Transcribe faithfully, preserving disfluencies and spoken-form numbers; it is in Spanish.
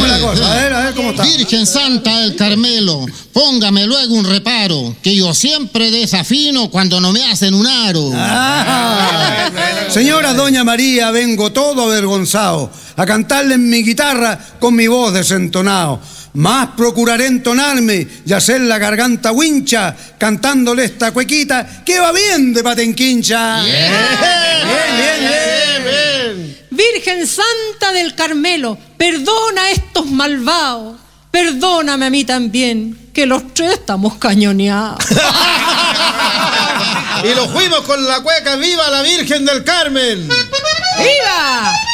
la cosa? A ver, a ver cómo está. Virgen Santa del Carmelo, póngame luego un reparo, que yo siempre desafino cuando no me hacen un aro. Ah, señora Doña María, vengo todo avergonzado a cantarle en mi guitarra con mi voz desentonado. Más procuraré entonarme y hacer la garganta wincha cantándole esta cuequita que va bien de patenquincha. Bien, bien, bien, bien, bien. Virgen Santa del Carmelo, perdona a estos malvados. Perdóname a mí también, que los tres estamos cañoneados. Y lo fuimos con la cueca. ¡Viva la Virgen del Carmen! ¡Viva!